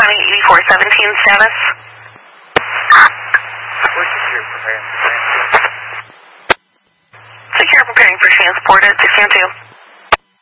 County 8417 status. Where's Secure preparing for transport? Secure preparing for transport at 602.